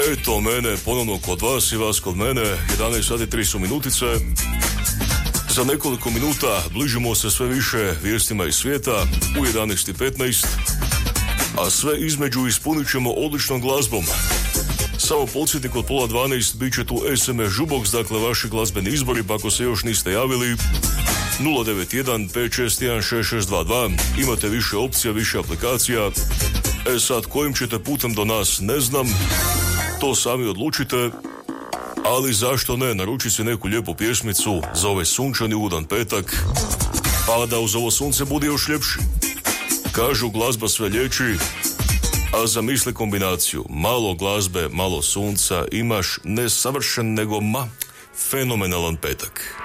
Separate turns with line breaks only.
Eto mene ponovno kod vas i vas kod mene, 11 sati 3 minutice. Za nekoliko minuta bližimo se sve više vijestima iz svijeta u 11:15, a sve između ispunit ćemo odličnom glazbom. Samo podsjetnik od 11:30 bit će tu SMS Žubox, dakle vaši glazbeni izbori, pa ako se još niste javili, 091 561 6622, imate više opcija, više aplikacija. Sad kojim ćete putem do nas ne znam, to sami odlučite, ali zašto ne, naruči si neku lijepu pjesmicu za ovaj sunčani udan petak, pa da uz ovo sunce bude još ljepši. Kažu glazba sve liječi, a zamisli kombinaciju, malo glazbe, malo sunca, imaš ne savršen nego fenomenalan petak.